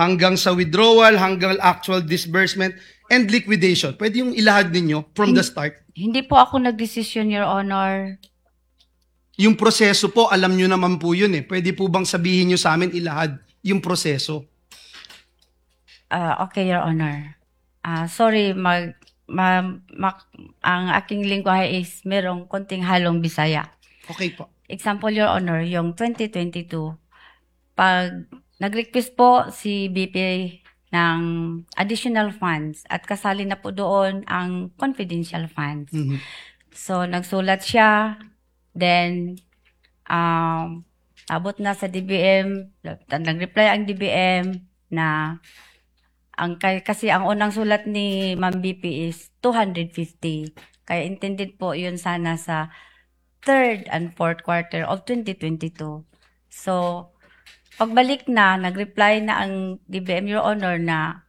hanggang sa withdrawal, hanggang actual disbursement, and liquidation. Pwede yung ilahad ninyo from the start. Hindi po ako nagdesisyon, Your Honor. Yung proseso po, alam nyo naman po yun eh. Pwede po bang sabihin nyo sa amin ilahad yung proseso? Okay, Your Honor. Sorry, ang aking lingwahe is merong konting halong Bisaya. Okay po. Example, Your Honor, yung 2022, pag nag-request po si BP ng additional funds at kasali na po doon ang confidential funds. Mhm. So, nagsulat siya, then, abot na sa DBM, nag-reply ang DBM na kasi ang unang sulat ni Ma'am BP is 250. Kaya intended po yun sana sa third and fourth quarter of 2022. So, pagbalik na, nag-reply na ang DBM, Your Honor, na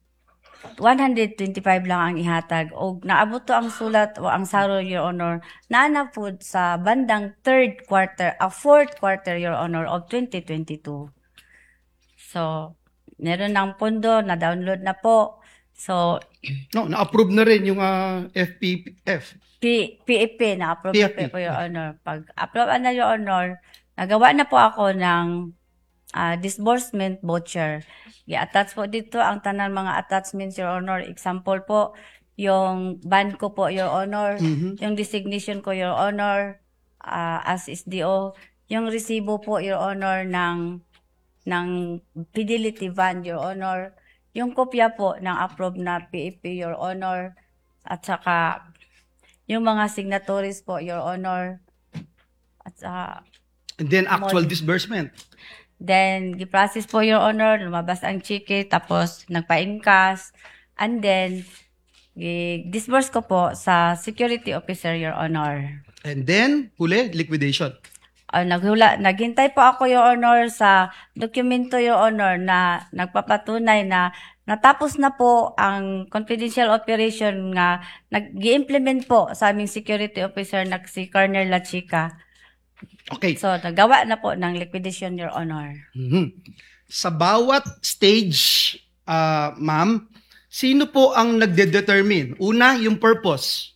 125 lang ang ihatag. O naabot to ang sulat o ang saro, Your Honor, na po sa bandang fourth quarter, Your Honor, of 2022. So, meron ng pondo, na-download na po. So, No, na-approve na rin yung FPF. PAP, na-approve na PAP. po, Your Honor. Pag-approve na, Your Honor, nagawa na po ako ng disbursement voucher. I-attach po dito ang tanan mga attachments, Your Honor. Example po, yung band ko po, Your Honor. Yung designation ko, Your Honor, as SDO. Yung resibo po, Your Honor, ng fidelity band, Your Honor. Yung kopya po ng approved na PAP, Your Honor. At saka, yung mga signatories po, Your Honor. At saka, And then actual disbursement. then, giprocess po, Your Honor, lumabas ang cheque, tapos nagpa-incas, and then, disburse ko po sa security officer, Your Honor. And then, huli, liquidation. Naghintay po ako, Your Honor, sa dokumento, Your Honor, na nagpapatunay na natapos na po ang confidential operation nga nag-i-implement po sa aming security officer na si Colonel La Chica. Okay. So, nagawa na po ng liquidation, Your Honor. Sa bawat stage, ma'am, sino po ang nagde-determine? Una, yung purpose.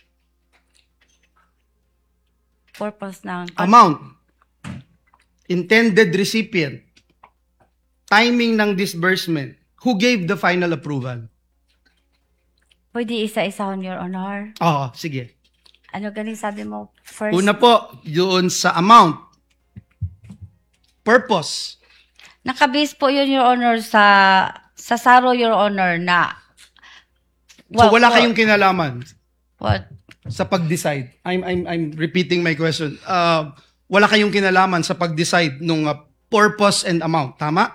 Purpose ng Amount. Intended recipient. Timing ng disbursement. Who gave the final approval? Pwede isa-isahon, Your Honor. Oo, sige. Ano galing sabi mo? First, Una po, yun sa amount. Purpose. nakabase po yun, Your Honor, sa SARO, Your Honor, na So wala kayong kinalaman what? sa pag-decide. I'm repeating my question. Wala kayong kinalaman sa pag-decide nung purpose and amount, tama?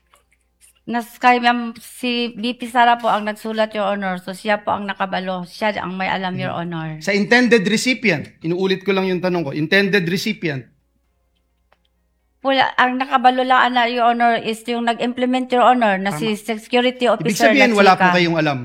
Si BP Sara po ang nagsulat, Your Honor. So, siya po ang nakabalo. Siya ang may alam, Your Honor. Sa intended recipient, inuulit ko lang yung tanong ko, intended recipient. Wala, ang nakabalo lang, Your Honor, is yung nag-implement, Your Honor, na si security Ibig officer sabihin, na wala po chika. kayong alam.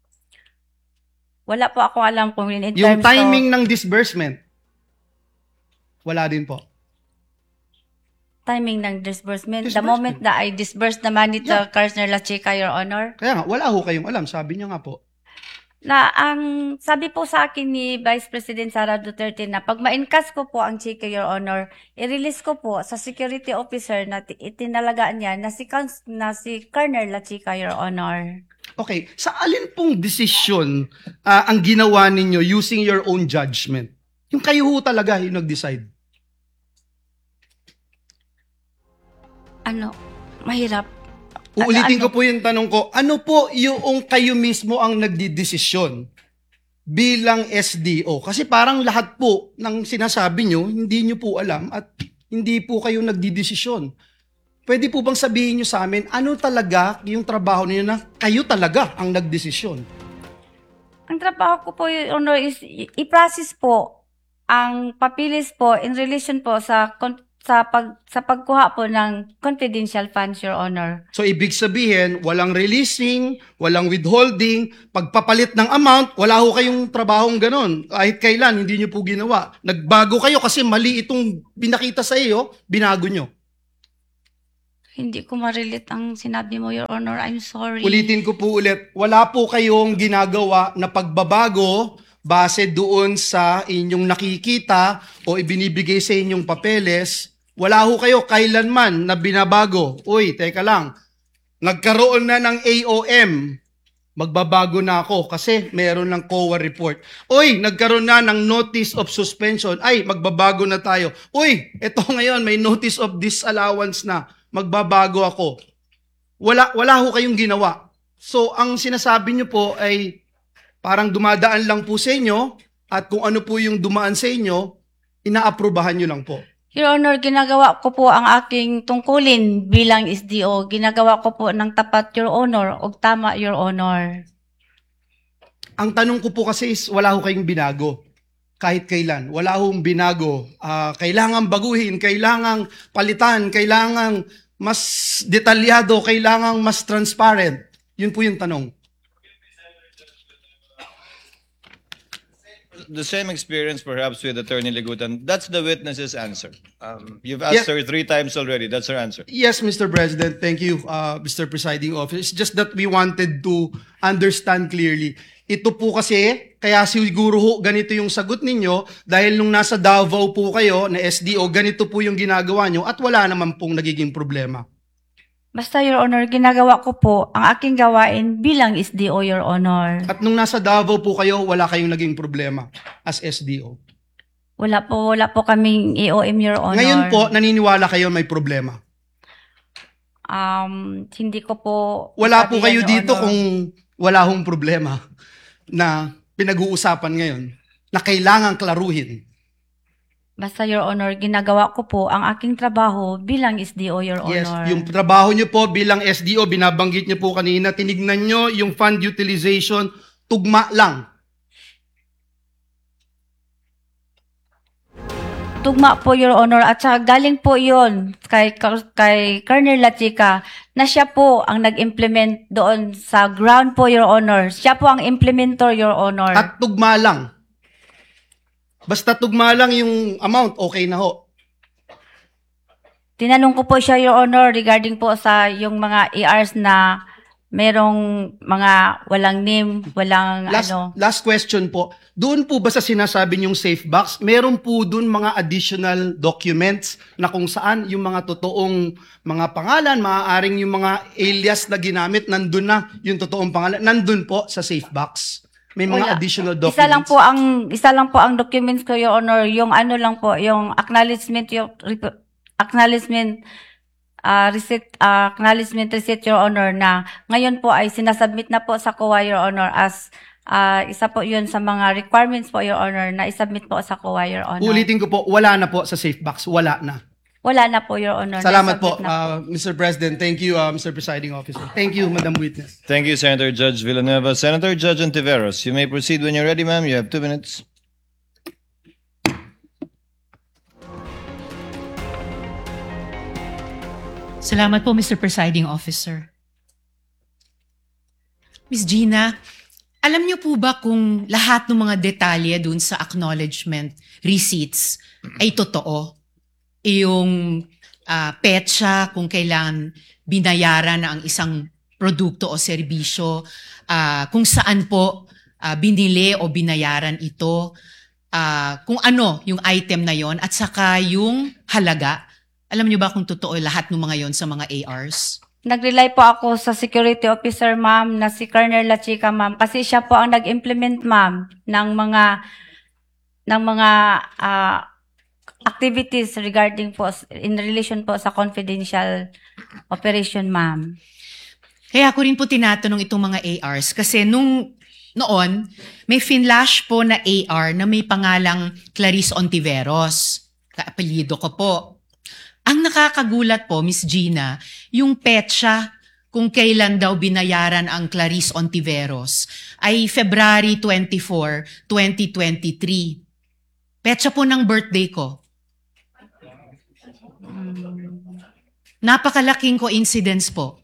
Wala po akong alam kung in Yung terms timing of ng disbursement, wala din po. timing ng disbursement. The moment na I disburse naman ito, Colonel La Chica, Your Honor, Kaya nga, wala ho kayong alam. Sabi niyo nga po. na ang sabi po sa akin ni Vice President Sara Duterte na pag ma-encash ko po ang cheque, Your Honor, i-release ko po sa security officer na itinalagaan niya na si Colonel La Chica, Your Honor. Okay, sa alin pong desisyon ang ginawa ninyo using your own judgment? Yung kayo ho talaga yung nag-decide. Mahirap. Uulitin ko po yung tanong ko, ano po yung kayo mismo ang nagdidesisyon bilang SDO? Kasi parang lahat po ng sinasabi nyo, hindi nyo po alam at hindi po kayo nagdidesisyon. Pwede po bang sabihin nyo sa amin, ano talaga yung trabaho niyo na kayo talaga ang nagdesisyon? Ang trabaho ko po, Your Honor, is i-process po ang papilis po in relation po sa pagkuha po ng confidential funds, Your Honor. So, ibig sabihin, walang releasing, walang withholding, pagpapalit ng amount, wala ho kayong trabahong ganon. Kahit kailan, hindi nyo po ginawa. Nagbago kayo kasi mali itong binakita sa iyo, binago nyo. Hindi ko ma-relate ang sinabi mo, Your Honor. I'm sorry. Ulitin ko po ulit, wala po kayong ginagawa na pagbabago base doon sa inyong nakikita o ibinibigay sa inyong papeles. Wala ho kayo kailanman na binabago. Uy, teka lang, nagkaroon na ng AOM, magbabago na ako kasi meron ng COA report. Uy, nagkaroon na ng notice of suspension. Ay, magbabago na tayo. Uy, eto ngayon may notice of disallowance na. Magbabago ako. Wala ho kayong ginawa. So, ang sinasabi nyo po ay parang dumadaan lang po sa inyo at kung ano po yung dumaan sa inyo, inaaprubahan nyo lang po. Your Honor, ginagawa ko po ang aking tungkulin bilang SDO. Ginagawa ko po ng tapat, Your Honor, o tama, Your Honor. Ang tanong ko po kasi is wala ho kayong binago. Kahit kailan. Wala hong binago. Kailangan baguhin, kailangan palitan, kailangan mas detalyado, kailangan mas transparent. Yun po yung tanong. The same experience perhaps with Attorney Ligutan. That's the witness's answer. You've asked her 3 times already. That's her answer. Yes, Mr. President. Thank you, Mr. Presiding Officer. It's just that we wanted to understand clearly. Ito po kasi, kaya siguro ho, ganito yung sagot ninyo dahil nung nasa Davao po kayo na SDO, ganito po yung ginagawa nyo at wala naman pong nagiging problema. Basta, Your Honor, ginagawa ko po ang aking gawain bilang SDO, Your Honor. At nung nasa Davao po kayo, wala kayong naging problema as SDO. Wala po kaming EOM, Your Honor. Ngayon po, naniniwala kayo may problema. Hindi ko po... Wala po sabihan, kayo Your dito Honor. kung wala hong problema na pinag-uusapan ngayon na kailangang klaruhin. Basta, Your Honor, ginagawa ko po ang aking trabaho bilang SDO, Your Yes, Honor. yung trabaho nyo po bilang SDO, binabanggit nyo po kanina, tinignan nyo yung fund utilization, tugma lang. Tugma po, Your Honor, at saka galing po yon kay Colonel Lachica na siya po ang nag-implement doon sa ground po, Your Honor. Siya po ang implementor, Your Honor. At tugma lang. Basta tugma lang yung amount, okay na ho. Tinanong ko po siya, Your Honor, regarding po sa yung mga ARs na merong mga walang name, walang Last question po. Doon po ba sa sinasabi niyong safe box, meron po doon mga additional documents na kung saan yung mga totoong mga pangalan, maaaring yung mga alias na ginamit, nandun na yung totoong pangalan, nandun po sa safe box. May mga Wala. additional documents. Isa lang po ang documents ko, Your Honor, yung ano lang po, yung acknowledgement receipt, Your Honor, na ngayon po ay sinasubmit na po sa COA, Your Honor, as isa po yun sa mga requirements po, Your Honor, na isubmit po sa COA, Your Honor. Ulitin ko po, wala na po sa safe box. Wala na. Wala na po, Your Honor. Salamat po, Nasubmit na Mr. President. Thank you, Mr. Presiding Officer. Thank you, Madam Witness. Thank you, Senator Judge Villanueva. Senator Judge Ontiveros, you may proceed when you're ready, ma'am. You have 2 minutes. Salamat po, Mr. Presiding Officer. Ms. Gina, alam niyo po ba kung lahat ng mga detalye dun sa acknowledgement receipts ay totoo? Yung petsa, kung kailan binayaran ang isang produkto o serbisyo, kung saan po binili o binayaran ito, kung ano yung item na yon at saka yung halaga. Alam niyo ba kung totoo lahat ng mga yon sa mga ARs? Nag-rely po ako sa security officer, ma'am, na si Colonel Lachica, ma'am, kasi siya po ang nag-implement, ma'am, ng mga activities regarding po in relation po sa confidential operation, ma'am. Kaya ako rin po tinatanong itong mga ARs kasi noon, may finlash po na AR na may pangalang Clarice Ontiveros. Kaapelyido ko po. Ang nakakagulat po, Miss Gina, yung petsa kung kailan daw binayaran ang Clarice Ontiveros ay February 24, 2023. Petsa po ng birthday ko. Napakalaking coincidence po.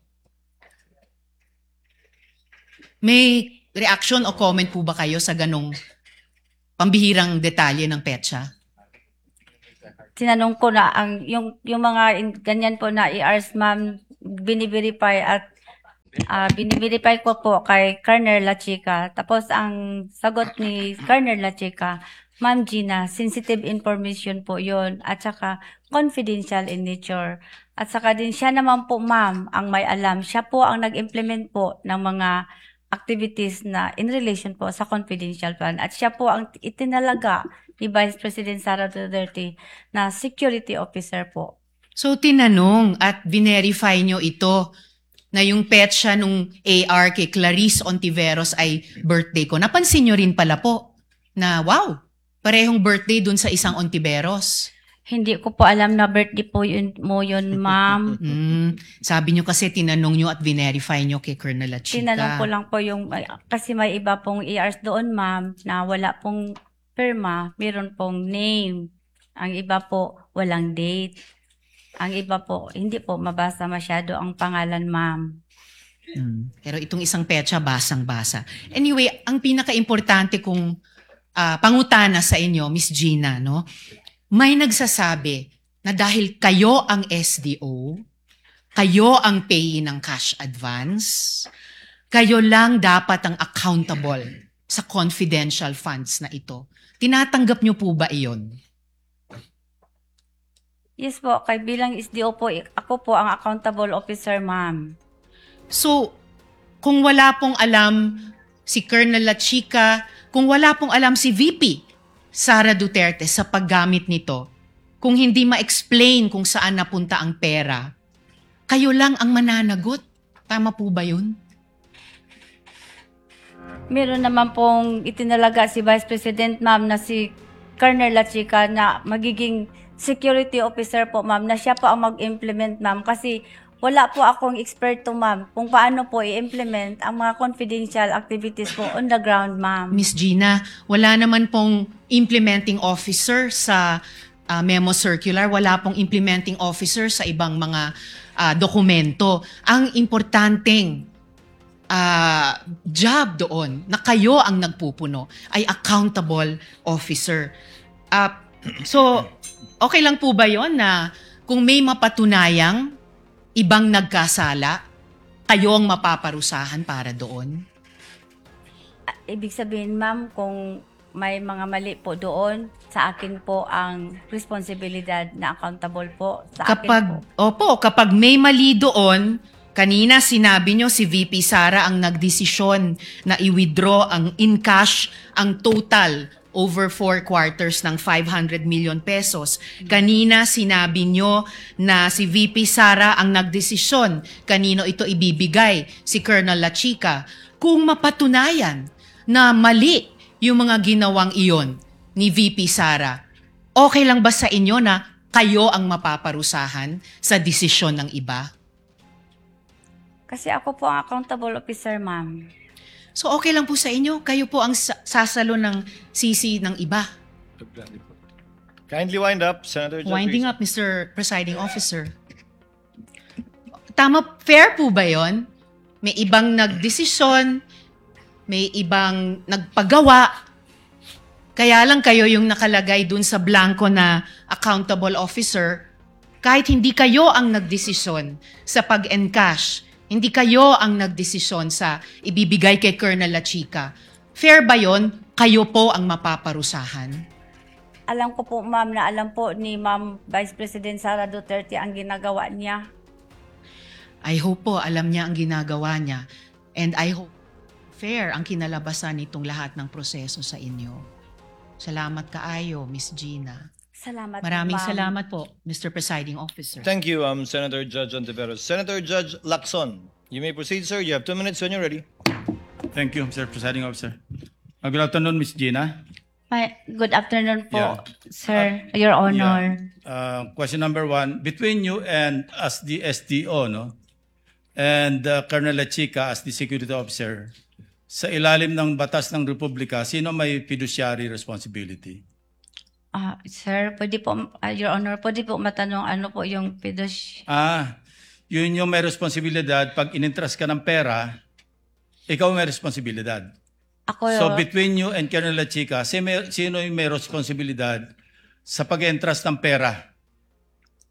May reaction o comment po ba kayo sa ganong pambihirang detalye ng petsa? Tinanong ko na yung mga ganyan po na ARs, ma'am, biniverify at biniverify ko po kay Colonel La Chica. Tapos ang sagot ni Colonel La Chica, Ma'am Gina, sensitive information po yun at saka confidential in nature. At saka din siya naman po ma'am ang may alam. Siya po ang nag-implement po ng mga activities na in relation po sa confidential fund. At siya po ang itinalaga ni Vice President Sara Duterte na security officer po. So tinanong at verify nyo ito na yung petsa nung AR kay Clarice Ontiveros ay birthday ko. Napansin nyo rin pala po na wow, parehong birthday dun sa isang Ontiveros. Hindi ko po alam na birthday po yun, ma'am. Sabi nyo kasi tinanong nyo at verify nyo kay Colonel La Chica. Tinanong ko lang po yung, kasi may iba pong ERs doon, ma'am, na wala pong firma, meron pong name. Ang iba po, walang date. Ang iba po, hindi po mabasa masyado ang pangalan, ma'am. Pero itong isang petsa, basang-basa. Anyway, ang pinaka-importante kong pangutana sa inyo, Miss Gina, no? May nagsasabi na dahil kayo ang SDO, kayo ang payee ng cash advance, kayo lang dapat ang accountable sa confidential funds na ito. Tinatanggap niyo po ba iyon? Yes po, kay bilang SDO po, ako po ang accountable officer, ma'am. So, kung wala pong alam si Colonel La Chica, kung wala pong alam si VP Sara Duterte sa paggamit nito, kung hindi ma-explain kung saan napunta ang pera, kayo lang ang mananagot. Tama po ba yun? Meron naman pong itinalaga si Vice President, ma'am, na si Colonel La Chica na magiging security officer po, ma'am, na siya po ang mag-implement, ma'am, kasi wala po akong eksperto, ma'am, kung paano po i-implement ang mga confidential activities po on the ground, ma'am. Miss Gina, wala naman pong implementing officer sa memo circular, wala pong implementing officer sa ibang mga dokumento. Ang importanteng job doon na kayo ang nagpupuno ay accountable officer. So, okay lang po ba yon na kung may mapatunayang ibang nagkasala, kayo ang mapaparusahan para doon? Ibig sabihin, ma'am, kung may mga mali po doon, sa akin po ang responsibilidad na accountable po. Sa akin po. Kapag may mali doon, kanina sinabi nyo si VP Sara ang nagdesisyon na i-withdraw ang in cash ang total over 4 quarters ng 500 million pesos. Kanina sinabi nyo na si VP Sara ang nagdesisyon kanino ito ibibigay, si Colonel La Chica. Kung mapatunayan na mali yung mga ginawang iyon ni VP Sara, okay lang ba sa inyo na kayo ang mapaparusahan sa desisyon ng iba? Kasi ako po ang accountable officer, ma'am. So okay lang po sa inyo, kayo po ang sasalo ng sisi ng iba. Kindly wind up, Senator Judge. Winding up, Mr. Presiding Officer. Tama, fair po ba yon? May ibang nagdesisyon, may ibang nagpagawa, kaya lang kayo yung nakalagay dun sa blanco na accountable officer, kahit hindi kayo ang nagdesisyon sa pag-encash, hindi kayo ang nagdesisyon sa ibibigay kay Colonel La Chica. Fair ba yon? Kayo po ang mapaparusahan? Alam ko po, ma'am, na alam po ni Ma'am Vice President Sara Duterte ang ginagawa niya. I hope po alam niya ang ginagawa niya. And I hope fair ang kinalabasan nitong lahat ng proseso sa inyo. Salamat kaayo, Miss Gina. Salamat, Maraming ma'am. salamat po, Mr. Presiding Officer. Thank you, Senator Judge Ontiveros. Senator Judge Lacson, you may proceed, sir. You have 2 minutes when you're ready. Thank you, Mr. Presiding Officer. Good afternoon, Ms. Gina. Good afternoon po, Yeah. sir, Your Honor. Question number 1, between you and as the SDO, no, and Colonel La Chica as the security officer, sa ilalim ng batas ng Republika, sino may fiduciary responsibility? Sir, pwede po, Your Honor, pwede po matanong ano po yung Yun yung may responsibilidad. Pag inintras ka ng pera, ikaw may responsibilidad. Ako, So between you and Colonel La Chica, sino yung may responsibilidad sa pag-entras ng pera?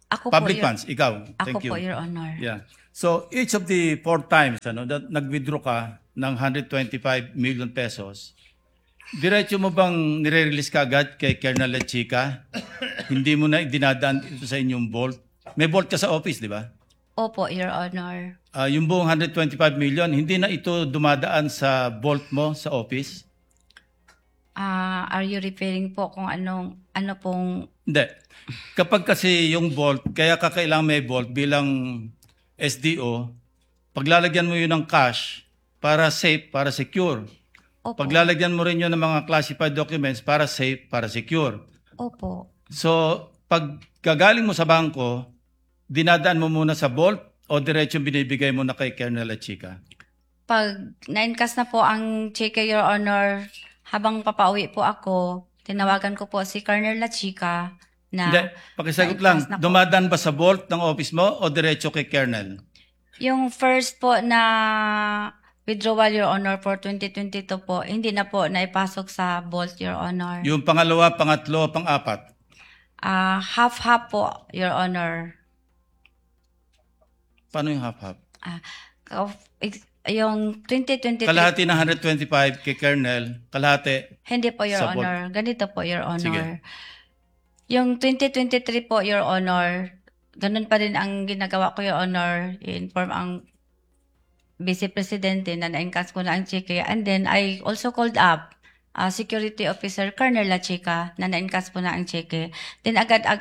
Ako Public po, funds, ikaw. Ako Thank you. po, Your Honor. Yeah. So each of the 4 times that nag-withdraw ka ng 125 million pesos, diretso mo bang nire-release ka agad kay Colonel Lechica? Hindi mo na dinadaan ito sa inyong vault? May vault ka sa office, di ba? Opo, Your Honor. Yung buong 125 million, hindi na ito dumadaan sa vault mo sa office? Are you referring po kung ano pong Hindi. Kapag kasi yung vault, kaya kakailangan may vault bilang SDO, paglalagyan mo yun ng cash para safe, para secure. Opo. Paglalagyan mo rin yun ng mga classified documents para safe, para secure. Opo. So, pag gagaling mo sa bangko, dinadaan mo muna sa vault o diretso binibigay mo na kay Colonel Lechica? Pag na-encash na po ang cheque, Your Honor, habang papauwi po ako, tinawagan ko po si Colonel Lechica na Hindi, pakisagot lang, na-encash na po. dumadaan ba sa vault ng office mo o diretso kay Colonel? Yung first po na withdrawal, Your Honor, for 2022 po, hindi na po naipasok sa vault, Your Honor. Yung pangalawa, pangatlo, pang-apat? Half-half po, Your Honor. Paano yung half-half? Yung 2023, Kalahati ng 125 kay Colonel, kalahati. hindi po, Your Sa vault. Honor. Ganito po, Your Honor. Sige. Yung 2023 po, Your Honor, ganun pa rin ang ginagawa ko, Your Honor. I-inform ang Vice Presidente na na-encash ko na ang cheque. And then, I also called up Security Officer Colonel Lechica na na-encash po na ang cheque. Then,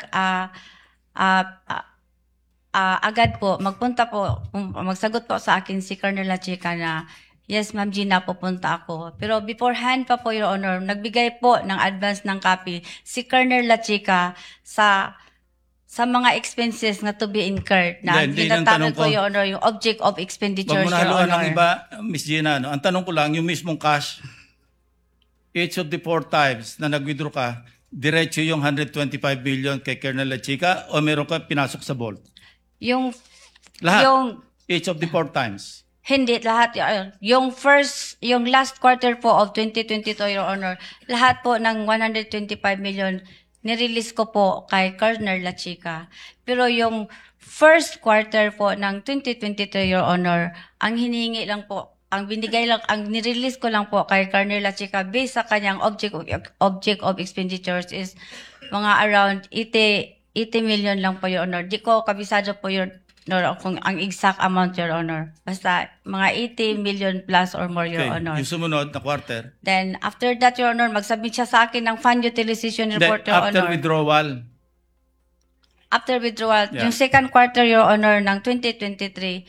agad po, magsagot po sa akin si Colonel Lechica na, yes, Ma'am Gina, pupunta ako. Pero beforehand pa po, Your Honor, nagbigay po ng advance ng copy si Colonel Lechica sa mga expenses na to be incurred na Hindi yung tanong ginatawag ko, ko. Your Honor, yung object of expenditures, Huwag mo na Your haluan ng Honor. iba, Miss Gina. No? Ang tanong ko lang, yung mismong cash, each of the 4 times na nag-withdraw ka, diretso yung 125 billion kay Colonel Lechica o meron ka pinasok sa vault? Yung, Lahat. yung, Each of the 4 times. hindi, lahat, yung last quarter po of 2022, Your Honor, lahat po ng 125 million, nirelease ko po kay Colonel Lechica. Pero yung first quarter po ng 2023, Your Honor, ang hinihingi lang po, ang nirelease ko lang po kay Colonel Lechica based sa kanyang object of expenditures is mga around 80 million lang po, Your Honor. Di ko kabisado po, Your Honor, kung ang exact amount, Your Honor. Basta mga 80 million plus or more, Your Okay. Honor. Yung sumunod na quarter. Then, after that, Your Honor, mag-submit siya sa akin ng fund utilization Then, report, Your after Honor. withdrawal, After withdrawal, Yeah. yung second quarter, Your Honor, ng 2023,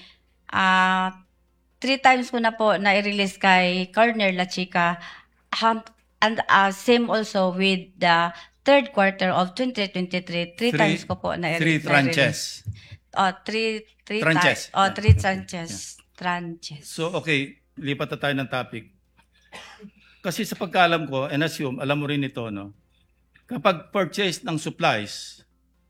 3 times ko na po na-release kay Colonel Lechica. And same also with the third quarter of 2023. 3 times ko po three tranches. Three Tranches. three tranches. Tranches. So, okay, lipat na tayo ng topic. Kasi sa pagkaalam ko, and assume, alam mo rin ito, no? Kapag purchase ng supplies,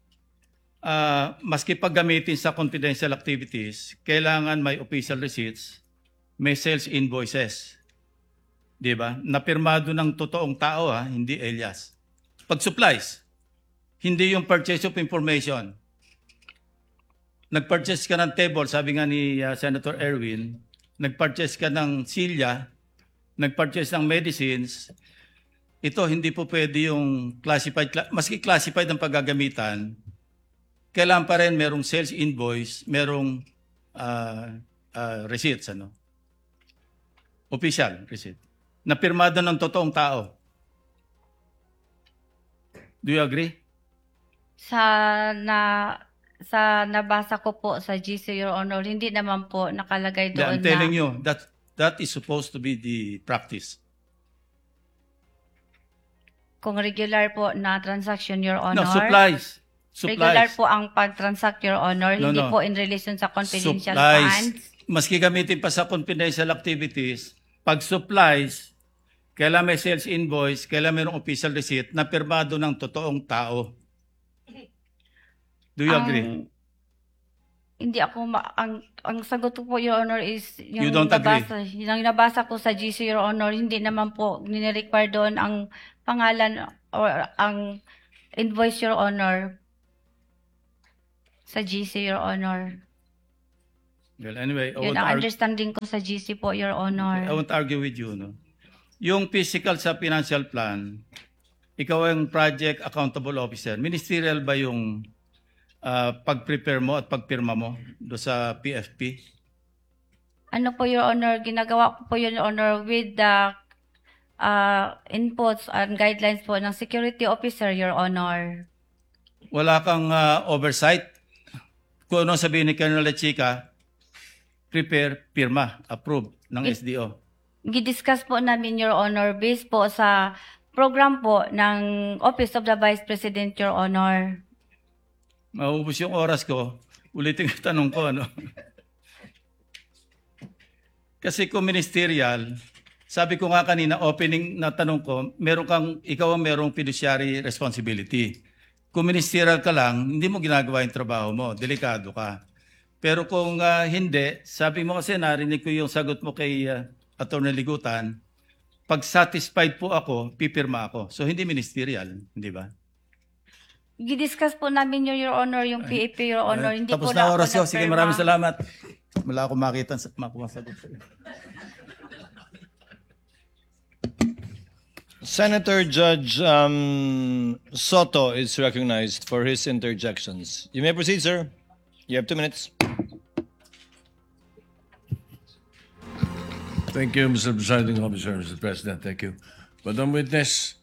maski paggamitin sa confidential activities, kailangan may official receipts, may sales invoices. Di ba? Napirmado ng totoong tao, hindi alias. Pag supplies, hindi yung purchase of information. Nag-purchase ka ng table, sabi nga ni Senator Erwin, nag-purchase ka ng silya, nag-purchase ng medicines, ito hindi po pwede yung classified, maski classified ang paggagamitan, kailangan pa rin merong sales invoice, merong receipts, official receipt, na pirmado ng totoong tao. Do you agree? Sa nabasa ko po sa GC, Your Honor, hindi naman po nakalagay doon I'm telling you, that is supposed to be the practice. kung regular po na transaction, Your No, Honor. supplies. Regular po ang pag-transact, Your Honor, No, hindi no. po in relation sa confidential Supplies. funds. Maski gamitin pa sa confidential activities, pag supplies, kailangan may sales invoice, kailangan mayroong official receipt na pirmado ng totoong tao. Do you agree? Hindi ako ang sagot ko po, Your Honor, is You don't agree? yung nabasa ko sa GC, Your Honor, hindi naman po nire-require doon ang pangalan or ang invoice, Your Honor. Sa GC, Your Honor. Well, anyway, Yun ang understanding ko sa GC po, Your I Honor. won't argue with you, no? Yung physical sa financial plan, ikaw ang project accountable officer. Ministerial ba yung pag-prepare mo at pagpirma mo do sa PFP? Ano po, Your Honor, ginagawa ko po yun, Your Honor, with the inputs and guidelines po ng security officer, Your Honor. Wala kang oversight? Kung ano sabihin ni Colonel Chica, prepare, pirma, approve ng SDO. Gidiscuss po namin, Your Honor, based po sa program po ng Office of the Vice President, Your Honor. Maubos yung oras ko, ulitin yung tanong ko, ano? Kasi kung ministerial, sabi ko nga kanina, opening na tanong ko, ikaw ang merong fiduciary responsibility. Kung ministerial ka lang, hindi mo ginagawa yung trabaho mo, delikado ka. Pero kung hindi, sabi mo kasi narinig ko yung sagot mo kay Atty. Ligutan, pag satisfied po ako, pipirma ako. So hindi ministerial, hindi ba? Gidiscuss po namin Your Honor, yung PAP, Your Honor. Hindi Tapos po na ako oras ko. Sige, nagpirma. maraming salamat. Wala akong makuha sagot. Senator Judge Soto is recognized for his interjections. You may proceed, sir. You have 2 minutes. Thank you, Mr. Presiding Officer, Mr. President. Thank you. Madam Witness,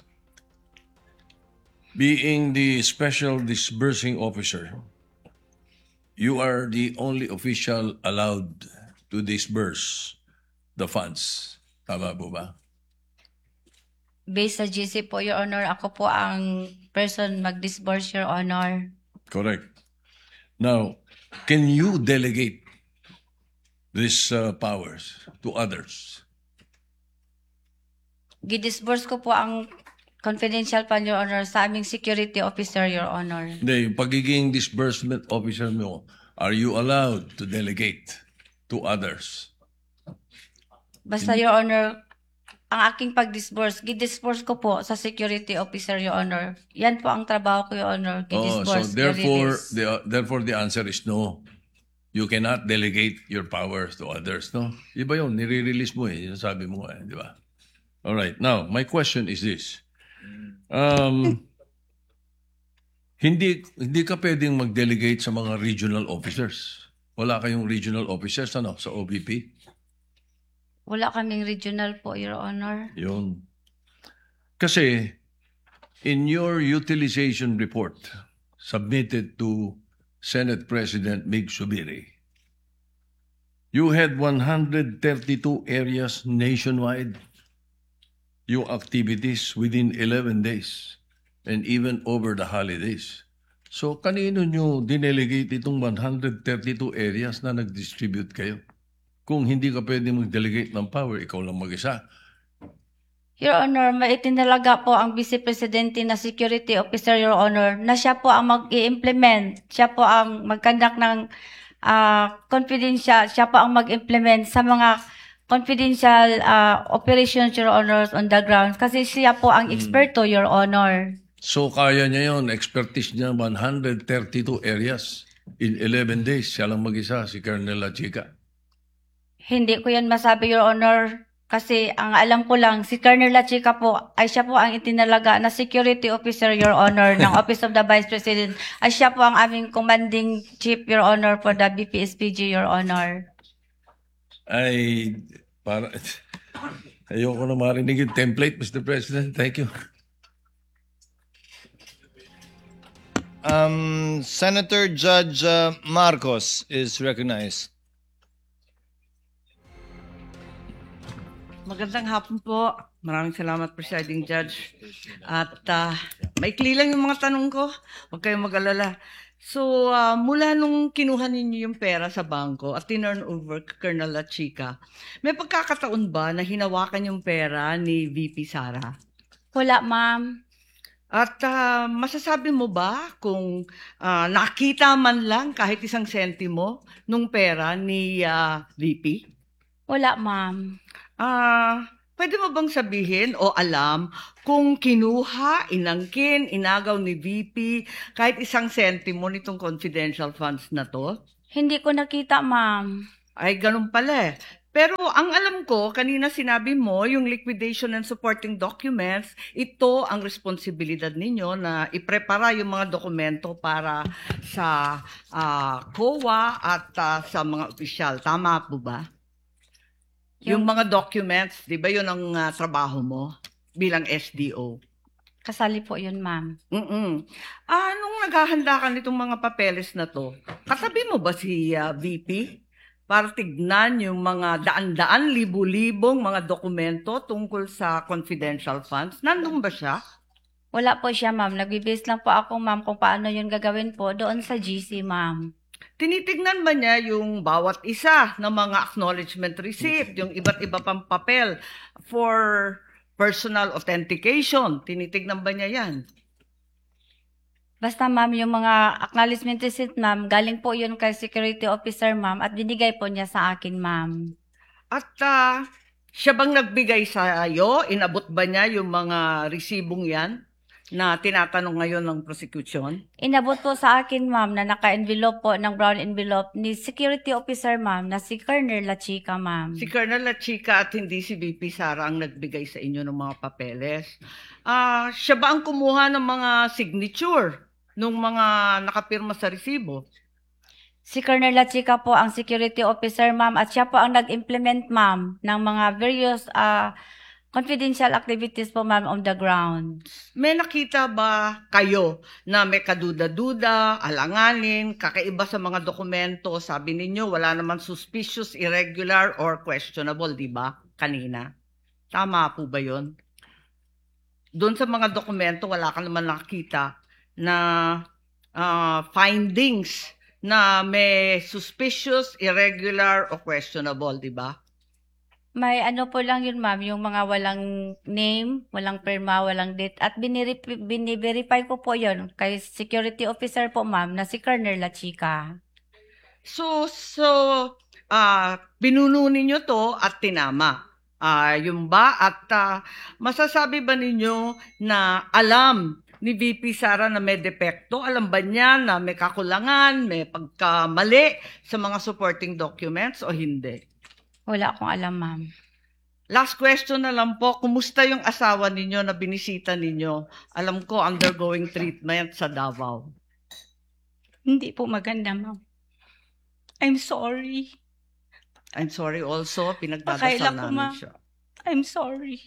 being the Special Disbursing Officer, you are the only official allowed to disburse the funds. Tama po ba? Based sa GC po, Your Honor, ako po ang person mag-disburse, Your Honor. Correct. Now, can you delegate these powers to others? Gidisburse ko po ang confidential fund, Your Honor, sa aming security officer, Your Honor. Hindi, yung pagiging disbursement officer mo, are you allowed to delegate to others? Basta, Your Honor, ang aking pag-disburse, gidisburse ko po sa security officer, Your Honor. Yan po ang trabaho ko, Your Honor. So Gidisburse, therefore the answer is no. You cannot delegate your powers to others, no? Iba yun, nire-release mo eh, sabi mo eh, di ba? All right, now, my question is this. Hindi ka pwedeng mag-delegate sa mga regional officers. Wala kayong regional officers, ano, sa OBP? Wala kaming regional po, Your Honor. Yun. Kasi, in your utilization report submitted to Senate President Mig Subiri, you had 132 areas nationwide, yung activities within 11 days and even over the holidays. So, kanino nyo dinelegate itong 132 areas na nag-distribute kayo? Kung hindi ka pwede mag-delegate ng power, ikaw lang mag-isa. Your Honor, maitinalaga po ang Vice Presidente na Security Officer, Your Honor, na siya po ang mag-i-implement, siya po ang mag-conduct ng confidential, siya po ang mag-implement sa mga confidential operations, Your Honor, on the ground. Kasi siya po ang eksperto, Your Honor. So, kaya niya yon, expertise niya, 132 areas in 11 days. Siya lang mag-isa, si Colonel Chica. Hindi ko yan masabi, Your Honor, kasi ang alam ko lang, si Colonel Chica po, ay siya po ang itinalaga na security officer, Your Honor, ng Office of the Vice President. Ay siya po ang aming commanding chief, Your Honor, for the BPSPG, Your Honor. Ay, ayoko na marinig yung template, Mr. President. Thank you. Senator Judge Marcos is recognized. Magandang hapon po. Maraming salamat, Presiding Judge. At maikli lang yung mga tanong ko. Huwag kayong mag-alala. So, mula nung kinuha ninyo yung pera sa bangko at tinurn over kay Colonel Chica, may pagkakataon ba na hinawakan yung pera ni VP Sara? Wala, ma'am. At masasabi mo ba kung nakita man lang kahit isang sentimo nung pera ni VP? Wala, ma'am. Pwede mo bang sabihin o alam kung kinuha, inangkin, inagaw ni VP kahit isang sentimo nitong confidential funds na to? Hindi ko nakita, ma'am. Ay, ganun pala eh. Pero ang alam ko, kanina sinabi mo, yung liquidation and supporting documents, ito ang responsibilidad ninyo na iprepara yung mga dokumento para sa COA at sa mga opisyal. Tama po ba? Yung mga documents, di ba yun ang trabaho mo bilang SDO? Kasali po yun, ma'am. Nung naghahanda ka nitong mga papeles na to, katabi mo ba si VP? Para tignan yung mga daan-daan, libu-libong mga dokumento tungkol sa confidential funds. Nandun ba siya? Wala po siya, ma'am. Nag-base lang po ako, ma'am, kung paano yun gagawin po doon sa GC, ma'am. Tinitignan ba niya yung bawat isa ng mga acknowledgement receipt, yung iba't iba pang papel for personal authentication? Tinitignan ba niya yan? Basta, ma'am, yung mga acknowledgement receipt, ma'am, galing po yun kay security officer, ma'am, at binigay po niya sa akin, ma'am. At siya bang nagbigay sa iyo? Inabot ba niya yung mga resibong yan na tinatanong ngayon ng prosecution? Inabot po sa akin, ma'am, na naka-envelope po ng brown envelope ni security officer, ma'am, na si Colonel La Chica, ma'am. Si Colonel La Chica at hindi si VP Sara ang nagbigay sa inyo ng mga papeles. Siya ba ang kumuha ng mga signature nung mga nakapirma sa resibo? Si Colonel La Chica po ang security officer, ma'am, at siya po ang nag-implement, ma'am, ng mga various confidential activities po, ma'am, on the ground. May nakita ba kayo na may kaduda-duda, alanganin, kakaiba sa mga dokumento? Sabi ninyo, wala naman suspicious, irregular, or questionable, di ba? Kanina. Tama po ba yun? Doon sa mga dokumento, wala ka naman nakita na findings na may suspicious, irregular, o questionable, di ba? May ano po lang yun, ma'am, yung mga walang name, walang pirma, walang date, at biniverify ko po yun kay security officer po, ma'am, na si Colonel La Chica. So pinuno ninyo to at tinama. Yung ba? At masasabi ba ninyo na alam ni VP Sara na may depekto? Alam ba niya na may kakulangan, may pagkamali sa mga supporting documents o hindi? Wala akong alam, ma'am. Last question na lang po, kumusta yung asawa ninyo na binisita ninyo? Alam ko, undergoing treatment sa Davao. Hindi po maganda, ma'am. I'm sorry. I'm sorry also, pinagdadasal Pakaila ko, namin ma'am. siya. I'm sorry.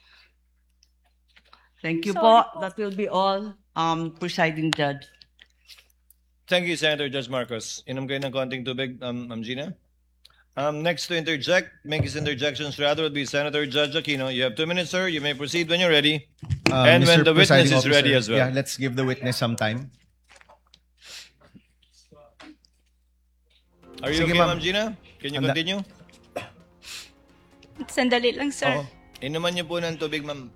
Thank you Sorry po. That will be all, presiding judge. Thank you, Senator Judge Marcos. Inom kayo ng konting tubig, Ma'am Gina. Next to interject, make his interjections rather, would be Senator Judge Aquino. You have 2 minutes, sir. You may proceed when you're ready. And when Mr. the witness Presiding is ready Officer, as well. Yeah, let's give the witness some time. Are you Sige, okay, ma'am. Ma'am Gina? Can you Handa. continue? Sandali lang, sir. Oo. Inuman niyo po ng tubig, ma'am.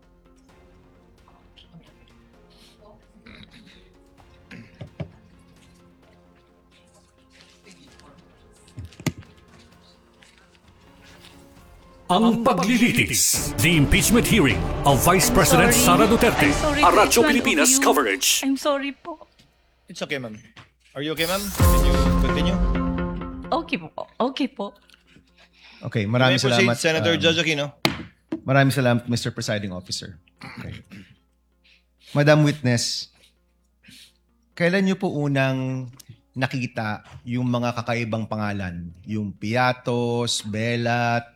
Ang paglilitis, the impeachment hearing of Vice President Sara Duterte, I'm sorry, Aradyo Congressman Pilipinas Uyu. coverage. I'm sorry po. It's okay, ma'am. Are you okay, ma'am? Can you continue? Okay po. Okay po. Okay, You may maraming proceed, salamat. Senator Judge Aquino. Maraming salamat, Mr. Presiding Officer. Okay. Madam Witness, kailan niyo po unang nakita yung mga kakaibang pangalan? Yung Piatos, Belat,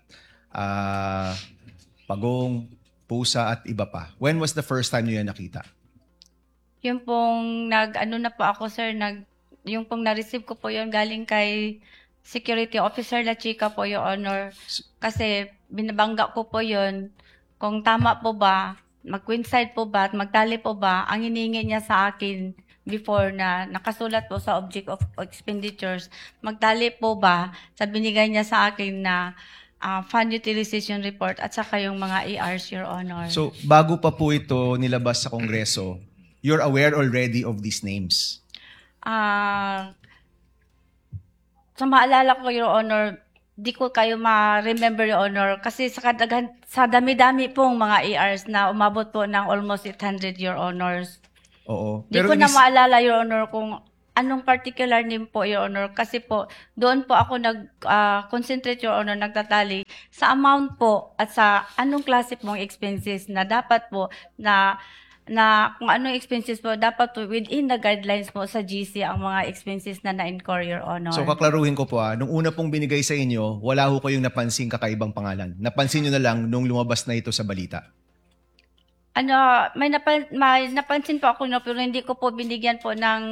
Pagong, Pusa at iba pa. When was the first time niyo yan nakita? Yung pong ano na po ako, sir, yung pong na-receive ko po yun galing kay Security Officer La Chica po, Your Honor. Kasi binabangga ko po yun kung tama po ba, mag-coincide po ba, at magtali po ba, ang hiningi niya sa akin before na nakasulat po sa object of expenditures, magtali po ba sa binigay niya sa akin na fund utilization report at saka yung mga ARs, Your Honor. So, bago pa po ito nilabas sa Kongreso, you're aware already of these names? Sa maalala ko, Your Honor, di ko kayo ma-remember, Your Honor, kasi sa dami-dami pong mga ERs na umabot po ng almost 800, Your Honors. Oo. Di ko na maalala, Your Honor, kung anong particular name po, Your Honor, kasi po doon po ako concentrate, Your Honor, nagtatali sa amount po at sa anong klase pong expenses na dapat po na kung anong expenses po, dapat po within the guidelines po sa GC ang mga expenses na na-incur, Your Honor. So kaklaruhin ko po nung una pong binigay sa inyo, wala ho kayong napansing kakaibang pangalan. Napansin nyo na lang nung lumabas na ito sa balita. May napansin po ako, no, pero hindi ko po binigyan po ng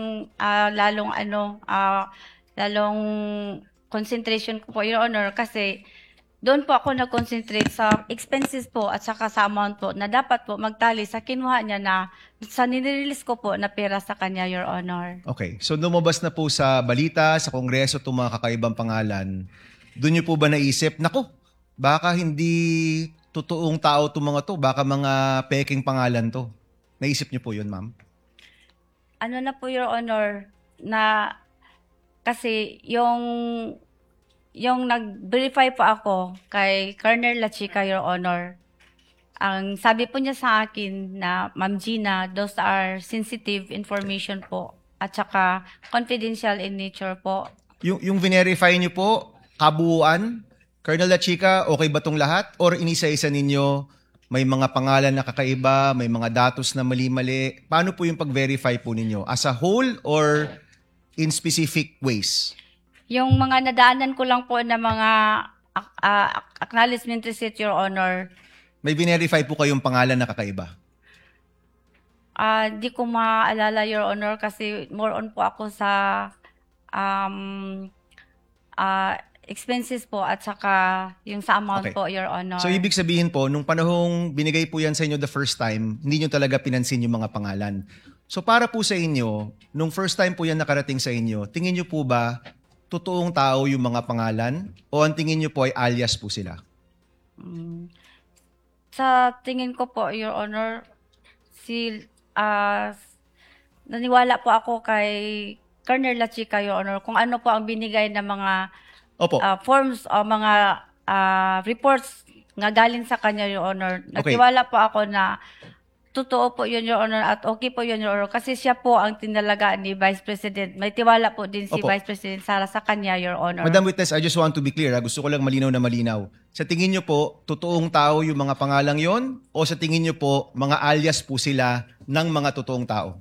lalong concentration ko po, Your Honor, kasi doon po ako nag-concentrate sa expenses po at saka sa amount po na dapat po magtali sa kinuha niya na sa nirelease ko po na pera sa kanya, Your Honor. Okay. So lumabas na po sa balita, sa Kongreso itong mga kakaibang pangalan. Doon niyo po ba naisip, nako, baka hindi totoong tao itong mga to, baka mga peking pangalan to. Naisip niyo po yun, ma'am? Ano na po, Your Honor, na kasi yung nag-verify po ako kay Colonel La Chica, Your Honor, ang sabi po niya sa akin na, Ma'am Gina, those are sensitive information po at saka confidential in nature po. Yung verify niyo po, kabuuan, Colonel La Chica, okay ba tong lahat? Or inisa-isa ninyo, may mga pangalan na kakaiba, may mga datos na mali-mali? Paano po yung pag-verify po ninyo? As a whole or in specific ways? Yung mga nadaanan ko lang po na mga acknowledgement receipt, Your Honor. May verify po kayong pangalan na kakaiba? Di ko maalala, Your Honor, kasi more on po ako sa expenses po at saka yung sa amount Okay. po, Your Honor. So ibig sabihin po, nung panahong binigay po yan sa inyo the first time, hindi nyo talaga pinansin yung mga pangalan. So para po sa inyo, nung first time po yan nakarating sa inyo, tingin nyo po ba totoong tao yung mga pangalan o ang tingin nyo po ay alias po sila? Sa tingin ko po, Your Honor, naniwala po ako kay Colonel La Chica, Your Honor, kung ano po ang binigay na mga Opo. forms o mga reports nga galing sa kanya, Your Honor. Okay. Nagtiwala po ako na totoo po yun, Your Honor, at okay po yun, Your Honor, kasi siya po ang tinalaga ni Vice President. May tiwala po din si Opo. Vice President Sara sa kanya, Your Honor. Madam Witness, I just want to be clear. Gusto ko lang malinaw na malinaw. Sa tingin nyo po, totoong tao yung mga pangalang yon o sa tingin nyo po, mga alias po sila ng mga totoong tao?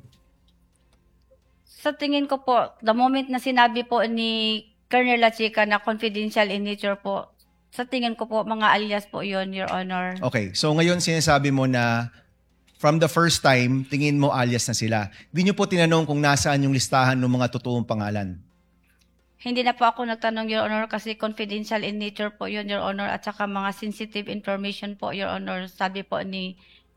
Sa tingin ko po, the moment na sinabi po ni Colonel La Chica na confidential in nature po, sa tingin ko po, mga alias po yun, Your Honor. Okay, so ngayon sinasabi mo na from the first time, tingin mo alias na sila. Hindi nyo po tinanong kung nasaan yung listahan ng mga totoong pangalan. Hindi na po ako nagtanong, Your Honor, kasi confidential in nature po yun, Your Honor, at saka mga sensitive information po, Your Honor, sabi po ni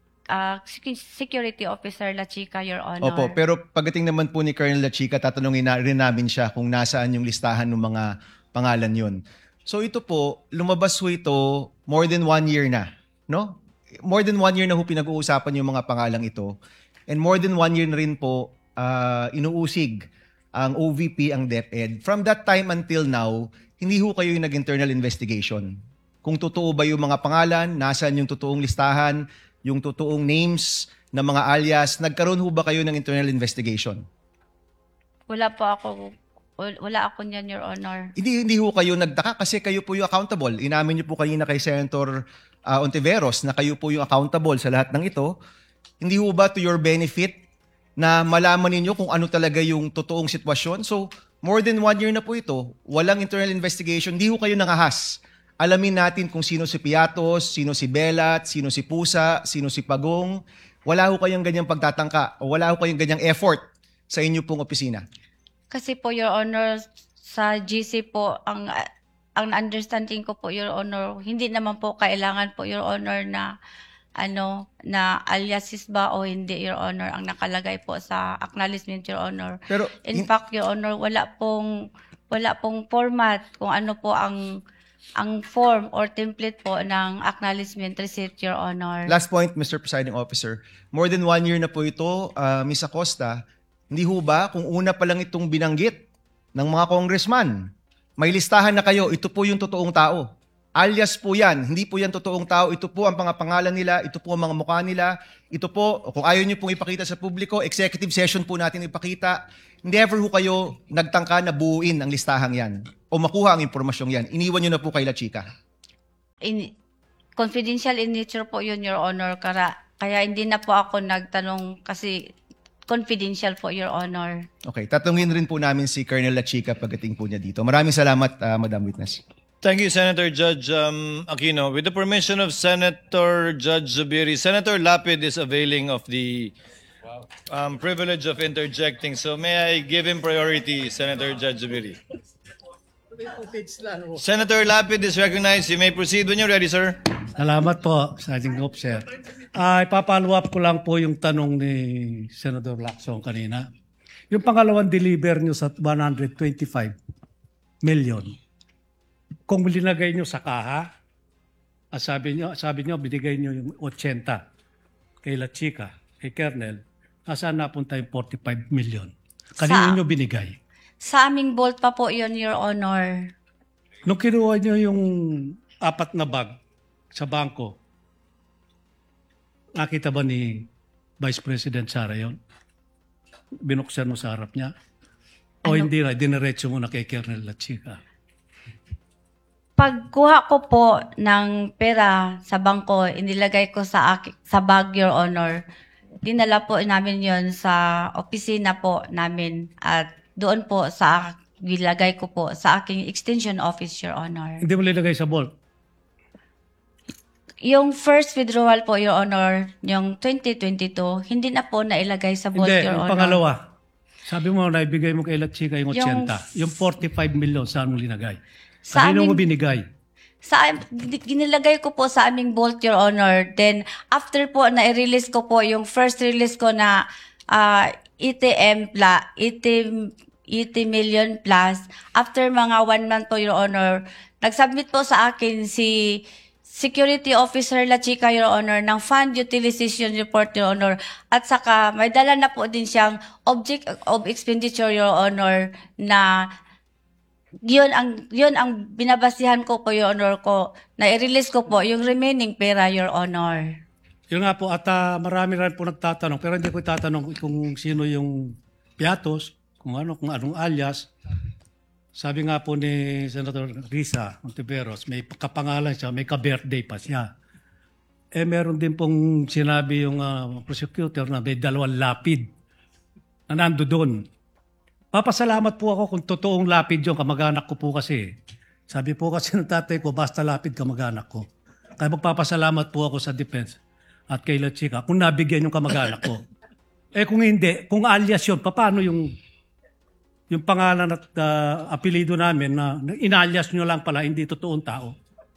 Security Officer La Chica, Your Honor. Opo, pero pagdating naman po ni Colonel La Chica, tatanungin na rin namin siya kung nasaan yung listahan ng mga pangalan yon. So ito po, lumabas po ito more than 1 year na, no? More than 1 year na po pinag-uusapan yung mga pangalang ito. And more than 1 year na rin po inuusig ang OVP, ang DepEd. From that time until now, hindi ho kayo yung nag-internal investigation. Kung totoo ba yung mga pangalan, nasaan yung totoong listahan, yung totoong names ng mga alias, nagkaroon ho ba kayo ng internal investigation? Wala ako niyan, Your Honor. Hindi ho kayo nagtaka kasi kayo po yung accountable. Inamin niyo po kanina kay Senator Ontiveros na kayo po yung accountable sa lahat ng ito. Hindi ho ba to your benefit na malaman ninyo kung ano talaga yung totoong sitwasyon? So, more than 1 year na po ito, walang internal investigation, hindi ho kayo nangahas. Alamin natin kung sino si Piatos, sino si Belat, sino si Pusa, sino si Pagong. Wala ho kayong ganyang pagtatangka o wala ho kayong ganyang effort sa inyo pong opisina. Kasi po, Your Honor, sa GC po, ang understanding ko po, Your Honor, hindi naman po kailangan po, Your Honor, na aliases ba o hindi, Your Honor, ang nakalagay po sa acknowledgement, Your Honor. Pero in fact, Your Honor, wala pong format kung ano po ang form or template po ng acknowledgement receipt, Your Honor. Last point, Mr. Presiding Officer. More than 1 year na po ito, Ms. Acosta, hindi ho ba kung una pa lang itong binanggit ng mga congressman may listahan na kayo, ito po yung totoong tao. Alias po yan, hindi po yan totoong tao, ito po ang pangalan nila, ito po ang mga mukha nila, ito po, kung ayaw nyo pong ipakita sa publiko, executive session po natin ipakita. Never ho kayo nagtangka na buuin ang listahang yan o makuha ang impormasyong yan. Iniwan nyo na po kay La Chica. Confidential in nature po yun, Your Honor. Kaya hindi na po ako nagtanong kasi confidential po, Your Honor. Okay, tatungin rin po namin si Colonel La Chica pagdating po niya dito. Maraming salamat, Madam Witness. Thank you, Senator Judge Aquino. With the permission of Senator Judge Zubiri, Senator Lapid is availing of the privilege of interjecting. So may I give him priority, Senator Judge Zubiri? Senator Lapid is recognized. You may proceed when you're ready, sir. Salamat po, Sergeant Officer. Ipapalo up ko lang po yung tanong ni Senator Lacson kanina. Yung pangalawang deliver nyo sa 125 million, kung linagay nyo sa kaha, sabi nyo binigay nyo yung 80 kay La Chica, kay Colonel, nasaan napunta yung 45 million? Kanino nyo binigay? Sa aming vault pa po yun, Your Honor. Nung kinuha nyo yung 4 na bag sa bangko, nakita ba ni Vice President Sara yun? Binuksan mo sa harap niya? O hindi na, diniretso mo na kay Colonel La Chica? Pagkuha ko po ng pera sa bangko, inilagay ko sa bag, Your Honor. Dinala po namin yon sa opisina po namin at doon po nilagay ko po sa aking extension office, Your Honor. Hindi mo linagay sa vault? Yung first withdrawal po, Your Honor, yung 2022, hindi na po nailagay sa vault, Hindi, Your yung Honor. pangalawa. Sabi mo na ibigay mo kay La Chica yung 80. Yung- Yung 45 million, saan mo linagay? Sa Kanino mo aming- binigay? Ginilagay ko po sa aming vault, Your Honor. Then, after po na-release ko po, yung first release ko na 80 million plus, after mga 1 month po, Your Honor, nag-submit po sa akin si Security Officer La Chica, Your Honor, ng Fund Utilization Report, Your Honor. At saka, may dala na po din siyang Object of Expenditure, Your Honor, na yun ang binabasihan ko po, Your Honor, ko. Na-release ko po yung remaining pera, Your Honor. Yun nga po, at marami rin po nagtatanong, pero hindi ko itatanong kung sino yung piatos, kung anong alias. Sabi nga po ni Senator Risa Montiveros, may kapangalan siya, may ka-birthday pa siya. Meron din pong sinabi yung prosecutor na may 2 lapid na nando doon. Papasalamat po ako kung totoong lapid yung kamag-anak ko po kasi. Sabi po kasi ng tatay ko, basta lapid kamag-anak ko. Kaya magpapasalamat po ako sa defense at kay La Chica kung nabigyan yung kamag-anak ko. Kung hindi, kung alias yun, paano yung pangalan at apelido namin na inalias nyo lang pala, hindi totoong tao?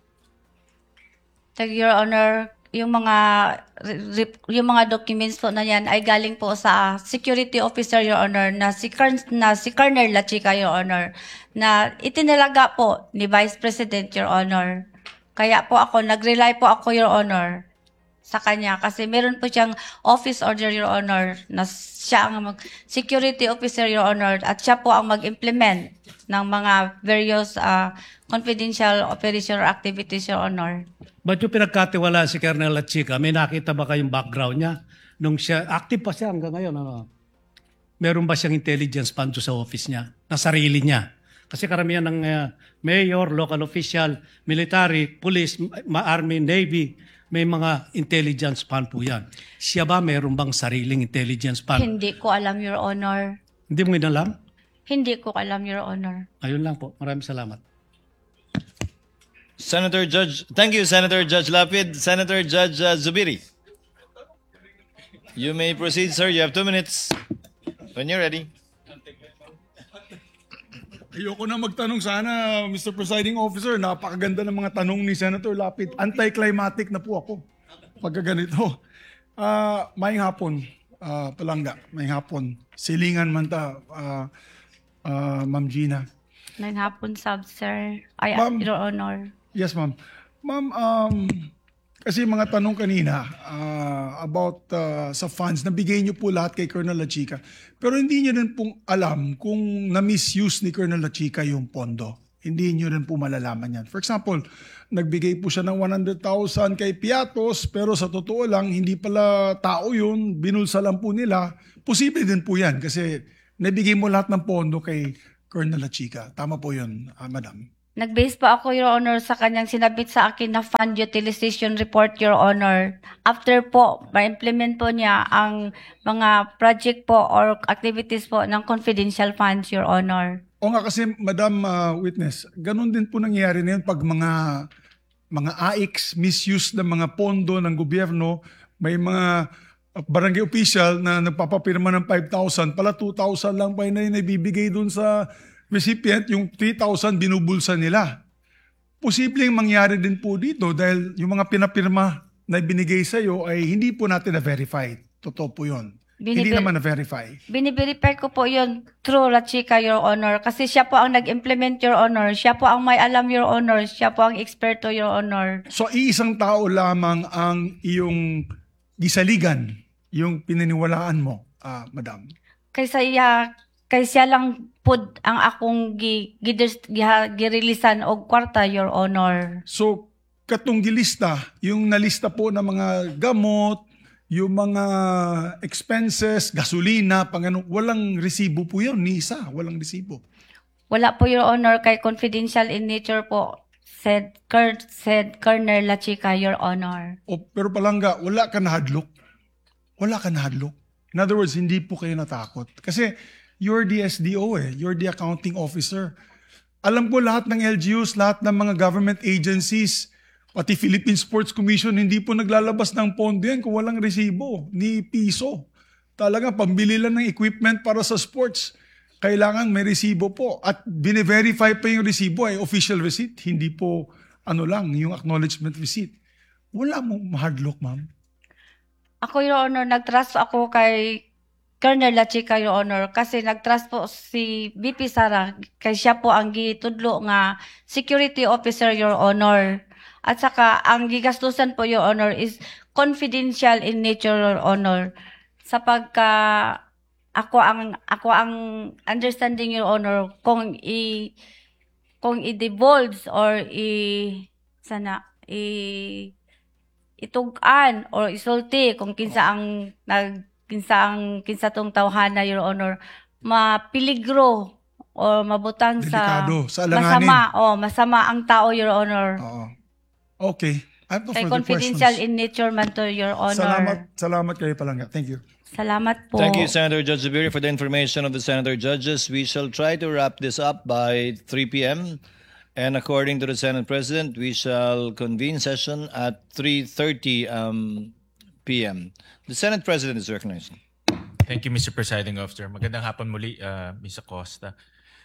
Your Honor, yung mga documents po na yan ay galing po sa security officer, Your Honor, na si Colonel La Chica, Your Honor, na itinalaga po ni Vice President, Your Honor. Kaya po nag-rely po ako, Your Honor, sa kanya kasi meron po siyang office order, Your Honor, na siya ang security officer, Your Honor, at siya po ang mag-implement ng mga various confidential operation or activities, Your Honor. Ba't yung pinagkatiwala si Colonel La Chica, may nakita ba kayong background niya? Nung siya, active pa siya hanggang ngayon, meron ba siyang intelligence fund sa office niya, na sarili niya? Kasi karamihan ng mayor, local official, military, police, army, navy, may mga intelligence fund po yan. Siya ba meron bang sariling intelligence fund? Hindi ko alam, Your Honor. Hindi mo inalam? Hindi ko alam, Your Honor. Ayun lang po. Maraming salamat. Thank you, Senator Judge Lapid. Senator Judge Zubiri. You may proceed, sir. You have 2 minutes. When you're ready. Ayoko na magtanong sana, Mr. Presiding Officer. Napakaganda ng mga tanong ni Senator Lapid. Anticlimactic na po ako pagka ganito. Maayong hapon, Palangga. Maayong hapon. Silingan man ta, Ma'am Gina. May hapon, sir. Ma'am. Your Honor. Yes, ma'am. Ma'am, kasi mga tanong kanina about sa funds, nabigay niyo po lahat kay Colonel La Chica. Pero hindi niyo rin pong alam kung na-misuse ni Colonel La Chica yung pondo. Hindi nyo rin po malalaman yan. For example, nagbigay po siya ng 100,000 kay Piatos, pero sa totoo lang, hindi pala tao yun, binulsa lang po nila. Posible din po yan kasi nabigay mo lahat ng pondo kay Colonel Lachica. Tama po yun, Madam. Nag-base pa ako, Your Honor, sa kanyang sinabit sa akin na fund utilization report, Your Honor. After po, ma-implement po niya ang mga project po or activities po ng confidential funds, Your Honor. O nga kasi, Madam Witness, ganun din po nangyayari na yun pag mga AIX, misuse ng mga pondo ng gobyerno, may mga barangay official na nagpapapirma ng 5,000, pala 2,000 lang pa yun na ibibigay dun sa recipient, yung 3,000 binubulsa nila. Posibleng mangyari din po dito dahil yung mga pinapirma na binigay sa iyo ay hindi po natin na-verify. Totoo po yun. Hindi naman na-verify. Biniverify ko po yun through Lachica, Your Honor. Kasi siya po ang nag-implement, Your Honor. Siya po ang may alam, Your Honor. Siya po ang eksperto, Your Honor. So, iisang tao lamang ang iyong gisaligan, yung pinaniwalaan mo, Madam. Kaysa lang po ang akong girilisan og kwarta, Your Honor. So, katong gilista, yung nalista po ng mga gamot, yung mga expenses, gasolina, walang resibo po yun, ni isa, walang resibo. Wala po, Your Honor, kay confidential in nature po, said Colonel Lachica, Your Honor. Pero palangga, wala ka nahadlok. Wala ka nahadlok. In other words, hindi po kayo natakot. Kasi you're the SDO you're the accounting officer. Alam ko lahat ng LGUs, lahat ng mga government agencies, pati Philippine Sports Commission, hindi po naglalabas ng pondo yan kung walang resibo, ni piso. Talagang pambili lang ng equipment para sa sports. Kailangan may resibo po. At bine-verify pa yung resibo ay official receipt, hindi po yung acknowledgement receipt. Wala mo mahadlock, ma'am. Ako, Your Honor, nag-trust ako kay Colonel Lachica, Your Honor, kasi nag-trust po si VP Sara, kay siya po ang gitudlo nga security officer, Your Honor. At saka, ang gigastusan po, Your Honor, is confidential in nature, Your Honor. Sapagka ako ang understanding, Your Honor, kung i-divulge or itugan or isulti kung kinsa tong tawhana, Your Honor, mapiligro o mabutang delikado, sa alanganin. Masama ang tao, Your Honor. Oo. Okay. I have no Kay further confidential questions. in nature man to, Your Honor. Salamat kayo palangga. Thank you. Salamat po. Thank you, Senator Judge Zubiri, for the information of the Senator Judges. We shall try to wrap this up by 3 p.m. And according to the Senate President, we shall convene session at 3:30 p.m. The Senate President is recognized. Thank you, Mr. Presiding Officer. Magandang hapon muli, Ms. Acosta.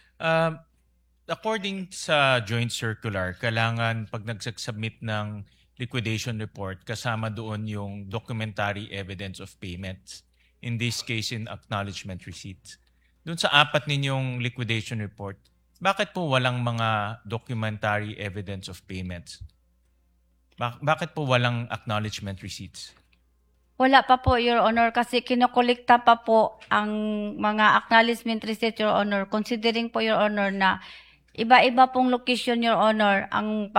According sa joint circular, kailangan pag nagsubmit ng liquidation report, kasama doon yung documentary evidence of payments. In this case, in acknowledgement receipts. Doon sa 4 ninyong liquidation report, bakit po walang mga documentary evidence of payments? Bakit po walang acknowledgement receipts? Wala pa po, Your Honor, kasi kinokolekta pa po ang mga acknowledgement receipt, Your Honor. Considering po, Your Honor, na iba-iba pong location, Your Honor, ang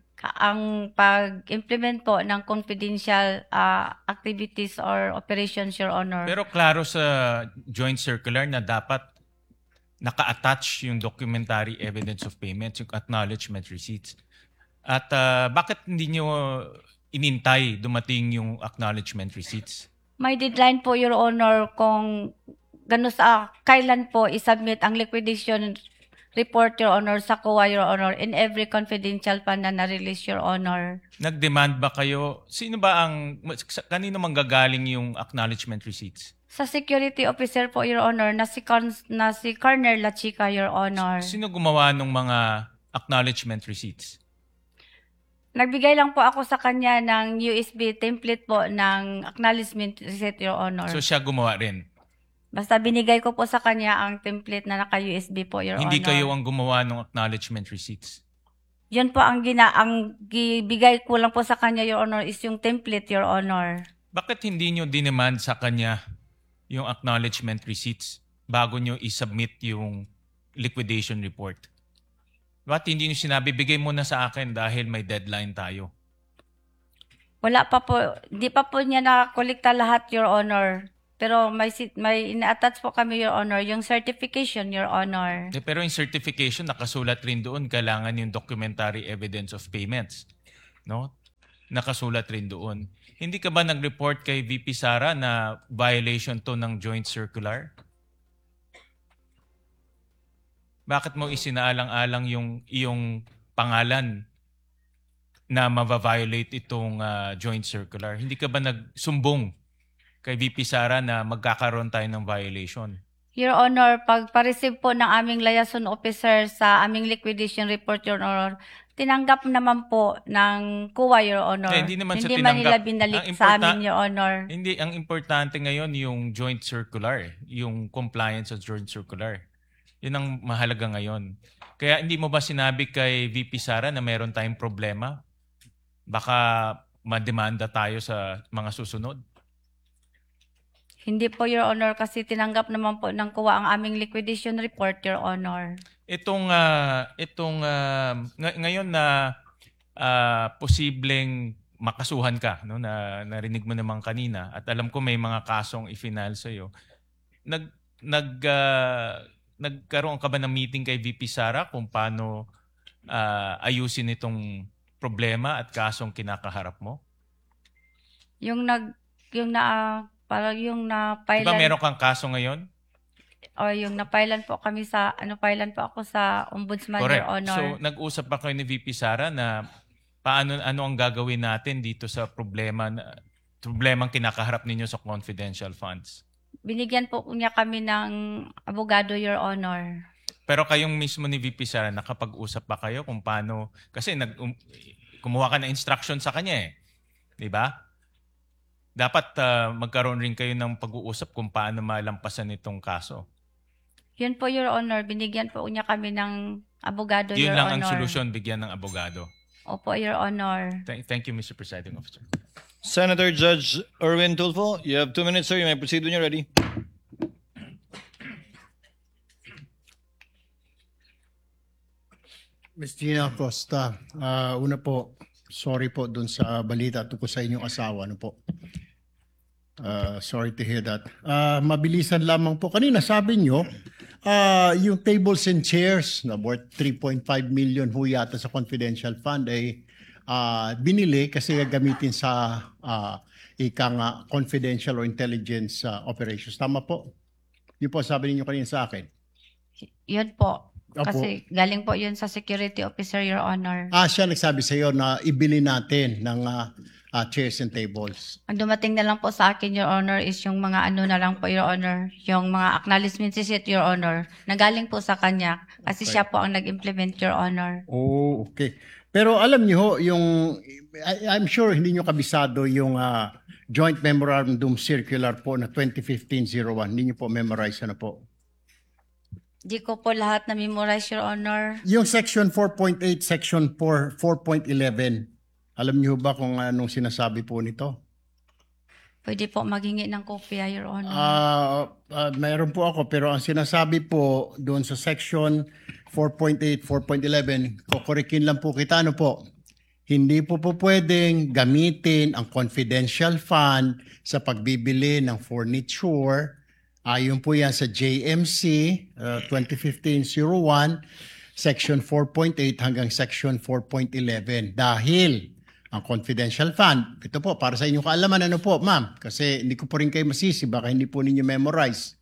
pag-implement po ng confidential activities or operations, Your Honor. Pero klaro sa joint circular na dapat naka-attach yung documentary evidence of payments, yung acknowledgement receipts. At bakit hindi nyo inintay dumating yung acknowledgement receipts? May deadline po, Your Honor, kung kailan po isubmit ang liquidation report, Your Honor, sa COA, Your Honor, in every confidential fund na na-release, Your Honor. Nag-demand ba kayo? Kanino manggagaling yung acknowledgement receipts? Sa security officer po, Your Honor, na si Colonel Lachica, Your Honor. Sino gumawa ng mga acknowledgement receipts? Nagbigay lang po ako sa kanya ng USB template po ng acknowledgement receipt, Your Honor. So siya gumawa rin? Basta binigay ko po sa kanya ang template na naka-USB po, Your Hindi Honor. kayo ang gumawa ng acknowledgement receipts? Yun po ang gibigay ko lang po sa kanya, Your Honor, is yung template, Your Honor. Bakit hindi nyo dinemand sa kanya yung acknowledgement receipts bago nyo isubmit yung liquidation report? Ba't hindi niyo sinabi, bigay mo na sa akin dahil may deadline tayo? Wala pa po, di pa po niya nakakolekta lahat, Your Honor. Pero may ina-attach po kami, Your Honor, yung certification, Your Honor. Pero yung certification, nakasulat rin doon, kailangan yung documentary evidence of payments. No? Nakasulat rin doon. Hindi ka ba nag-report kay VP Sara na violation to ng joint circular? Bakit mo isinaalang-alang yung iyong pangalan na ma-violate itong joint circular? Hindi ka ba nagsumbong kay VP Sara na magkakaroon tayo ng violation? Your Honor, pag pa-receive po ng aming liaison officer sa aming liquidation report, Your Honor, tinanggap naman po ng COA, Your Honor. Hindi naman siya man nila tinanggap. binalik Ang sa amin, Your Honor. Hindi, ang importante ngayon yung joint circular, yung compliance sa joint circular. Yun ang mahalaga ngayon. Kaya hindi mo ba sinabi kay VP Sara na meron tayong problema? Baka mademanda tayo sa mga susunod. Hindi po, Your Honor, kasi tinanggap naman po ng COA ang aming liquidation report, Your Honor. Ngayon na posibleng makasuhan ka, no, na narinig mo naman kanina, at alam ko may mga kasong i-final sa iyo. Nagkaroon ka ba ng meeting kay VP Sara kung paano ayusin itong problema at kasong kinakaharap mo? Yung na-filean. Diba meron kang kaso ngayon? O yung na-filean po kami sa, filean po ako sa Ombudsman, Correct. Your Honor. So nag-usap pa kayo ni VP Sara na ano ang gagawin natin dito sa problemang kinakaharap ninyo sa confidential funds? Binigyan po niya kami ng abogado, Your Honor. Pero kayong mismo ni VP Sara, nakapag-usap pa kayo kung paano, kasi kumuha ka ng instruction sa kanya eh. Di ba? Dapat magkaroon rin kayo ng pag-uusap kung paano malampasan itong kaso. Yun po, Your Honor. Binigyan po niya kami ng abogado, Yun Your lang Honor. ang solusyon, bigyan ng abogado. Opo, Your Honor. Thank you, Mr. Presiding Officer. Senator Judge Erwin Tulfo, you have 2 minutes, sir. You may proceed when you're ready. Ms. Gina Acosta, una po, sorry po dun sa balita tungkol sa inyong asawa. Ano po? Sorry to hear that. Mabilisan lamang po. Kanina sabi nyo, yung tables and chairs na worth 3.5 million ho yata sa confidential fund ay binili kasi gagamitin sa confidential or intelligence operations. Tama po? Yun po sabi ninyo kanina sa akin. Yun po. Opo. Kasi galing po yun sa security officer, Your Honor. Siya nagsabi sa iyo na ibili natin ng chairs and tables. Ang dumating na lang po sa akin, Your Honor, is yung mga na lang po, Your Honor. Yung mga acknowledgement receipt, Your Honor. Nagaling po sa kanya. Kasi siya po ang nag-implement, Your Honor. Oh, okay. Pero alam niyo ho, I'm sure hindi niyo kabisado yung Joint Memorandum Circular po na 2015-01. Hindi niyo po memorize na po. Di ko po lahat na-memorize, Your Honor. Yung Section 4.8, Section 4.11, alam niyo ba kung anong sinasabi po nito? Pwede po maghingi ng kopya, Your Honor. Mayroon po ako, pero ang sinasabi po doon sa Section 4.8, 4.11, kukurikin lang po kita, ano po? Hindi po pwedeng gamitin ang confidential fund sa pagbibili ng furniture. Ayon po yan sa JMC 2015-01, Section 4.8 hanggang Section 4.11. Dahil ang confidential fund, ito po, para sa inyong kaalaman, ano po, ma'am, kasi hindi ko po rin kayo masisi, baka hindi po ninyo memorize.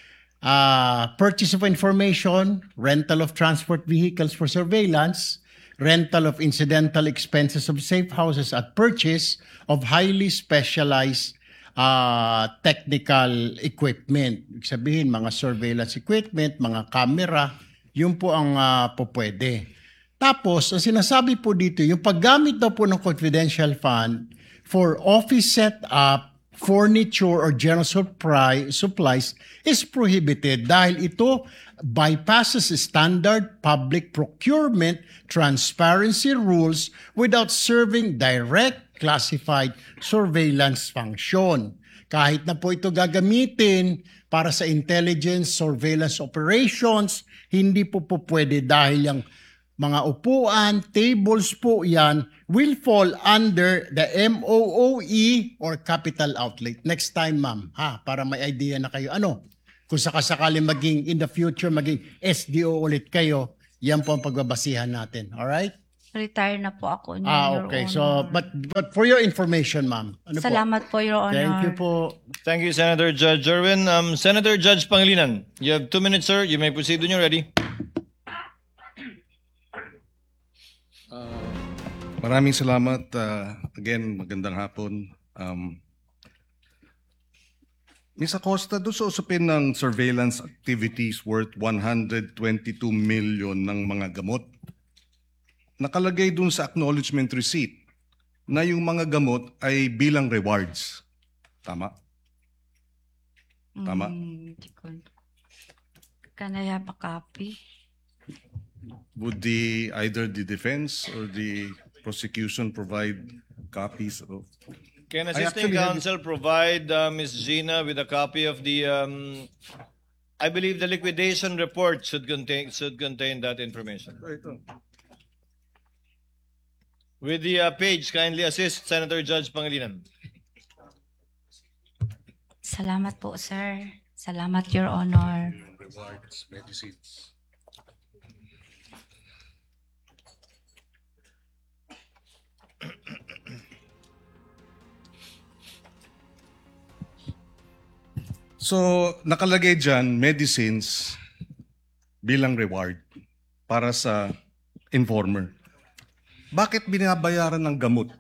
Purchase of information, rental of transport vehicles for surveillance, rental of incidental expenses of safe houses at purchase of highly specialized technical equipment. Ibig sabihin, mga surveillance equipment, mga camera, yun po ang pupwede. Tapos, ang sinasabi po dito, yung paggamit daw po ng confidential fund for office setup, furniture, or general supplies is prohibited dahil ito bypasses standard public procurement transparency rules without serving direct classified surveillance function. Kahit na po ito gagamitin para sa intelligence surveillance operations, hindi po pwede dahil yung mga upuan, tables po yan, will fall under the MOOE or capital outlay. Next time, ma'am, para may idea na kayo. Ano? Kung sakasakali maging in the future, maging SDO ulit kayo, yan po ang pagbabasihan natin. Alright? Retire na po ako niyo, Your Okay. Honor. So, but for your information, ma'am. Ano po? Salamat po, Your Honor. Thank you po. Thank you, Senator Judge Erwin. Senator Judge Pangilinan, you have 2 minutes, sir. You may proceed when you're ready. Maraming salamat. Again, magandang hapon. Ms. Acosta, doon sa usapin ng surveillance activities worth 122 million ng mga gamot, nakalagay doon sa acknowledgement receipt na yung mga gamot ay bilang rewards. Tama? Tama? Can I have a copy? Would either the defense or the prosecution provide copies of... Can I assisting actually have- counsel provide Ms. Gina with a copy of the, I believe the liquidation report should contain that information. With the page, kindly assist Senator Judge Pangilinan. Salamat po, sir. Salamat, Your Honor. Rewards, medicines. So, nakalagay dyan, medicines bilang reward para sa informer. Bakit binabayaran ng gamot?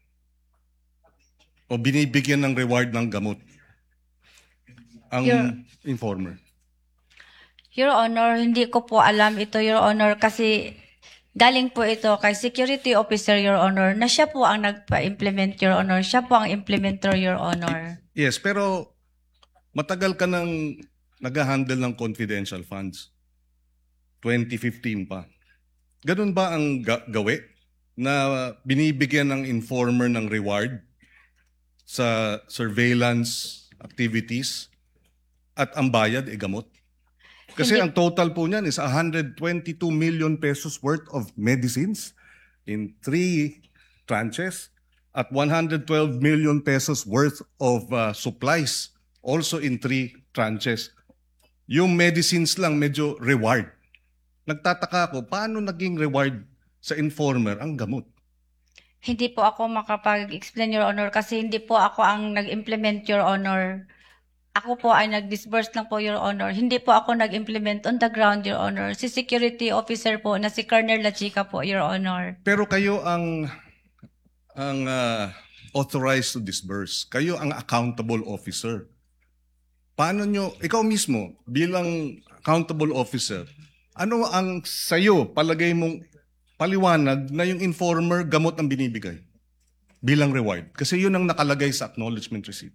O binibigyan ng reward ng gamot ang informer? Your Honor, hindi ko po alam ito, Your Honor, kasi galing po ito kay Security Officer, Your Honor, na siya po ang nagpa-implement, Your Honor. Siya po ang implementer, Your Honor. Yes, pero matagal ka nang nag-handle ng confidential funds. 2015 pa. Ganun ba ang gawi na binibigyan ng informer ng reward sa surveillance activities at ang bayad ay gamot? Kasi ang total po niyan is 122 million pesos worth of medicines in 3 tranches at 112 million pesos worth of supplies also in 3 tranches. Yung medicines lang medyo reward. Nagtataka ako, paano naging reward sa informer ang gamot? Hindi po ako makapag-explain, Your Honor, kasi hindi po ako ang nag-implement, Your Honor. Ako po ay nag-disburse lang po, Your Honor. Hindi po ako nag-implement on the ground, Your Honor. Si Security Officer po na si Colonel Lachica po, Your Honor. Pero kayo ang authorized to disburse. Kayo ang accountable officer. Paano nyo, ikaw mismo bilang accountable officer, ano ang sayo, palagay mong paliwanag na yung informer gamot ang binibigay bilang reward? Kasi yun ang nakalagay sa acknowledgement receipt.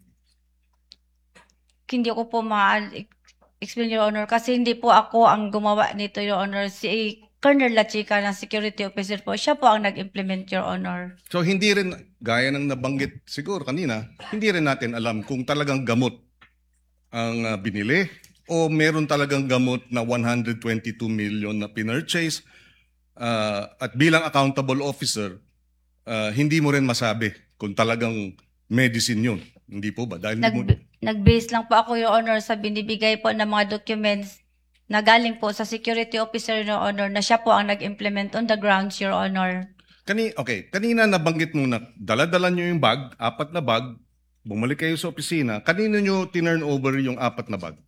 Hindi ko po ma-explain, Your Honor, kasi hindi po ako ang gumawa nito, Your Honor. Si Colonel Lachica na Security Officer po, siya po ang nag-implement, Your Honor. So hindi rin, gaya ng nabanggit siguro kanina, hindi rin natin alam kung talagang gamot ang binili o meron talagang gamot na 122 million na pinurchase at bilang accountable officer, hindi mo rin masabi kung talagang medicine yun. Hindi po ba? Dahil Nag-base lang po ako, Your Honor, sa binibigay po ng mga documents na galing po sa Security Officer, Your Honor, na siya po ang nag-implement on the grounds, Your Honor. Kanina nabanggit mo na dala-dala nyo yung bag, 4 na bag, bumalik kayo sa opisina, kanino nyo tinurn over yung 4 na bag?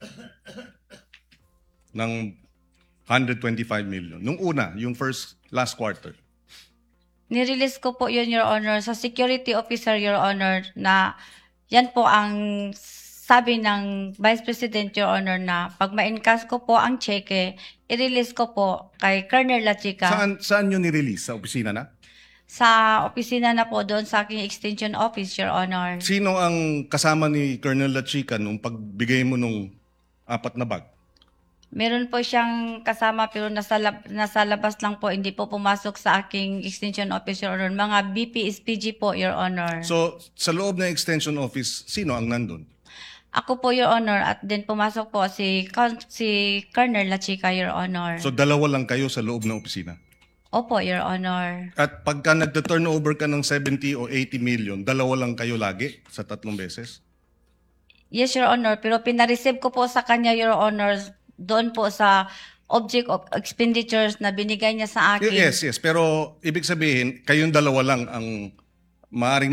Ng 125 million. Nung una, yung last quarter. Nirelease ko po yun, Your Honor, sa Security Officer, Your Honor, na yan po ang sabi ng Vice President, Your Honor, na pag ma-encash ko po ang cheque, i-release ko po kay Colonel Lachica. Saan nyo nirelease? Sa opisina na? Sa opisina na po doon sa aking extension office, Your Honor. Sino ang kasama ni Colonel Lachica nung pagbigay mo nung 4 na bag? Meron po siyang kasama pero nasa labas lang po, hindi po pumasok sa aking extension office, Your Honor. Mga BPSPG po, Your Honor. So, sa loob ng extension office, sino ang nandun? Ako po, Your Honor, at din pumasok po si Colonel Lachica, Your Honor. So, dalawa lang kayo sa loob ng opisina? Opo, Your Honor. At pagka nagta-turnover ka ng 70 o 80 million, dalawa lang kayo lagi sa 3 beses? Yes, Your Honor. Pero pinareceive ko po sa kanya, Your Honor, doon po sa object of expenditures na binigay niya sa akin. Yes. Pero ibig sabihin, kayong dalawa lang ang maaaring